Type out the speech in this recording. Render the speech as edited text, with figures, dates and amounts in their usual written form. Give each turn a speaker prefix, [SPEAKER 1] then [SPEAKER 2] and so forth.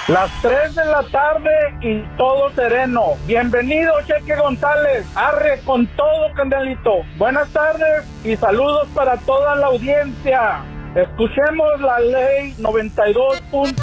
[SPEAKER 1] Las 3 de la tarde y todo sereno. Bienvenido, Cheque González. Arre con todo, candelito. Buenas tardes y saludos para toda la audiencia. Escuchemos la ley 92.